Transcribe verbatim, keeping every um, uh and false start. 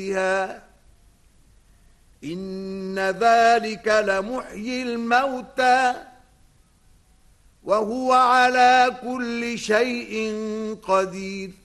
إن ذلك لمحيي الموتى وهو على كل شيء قدير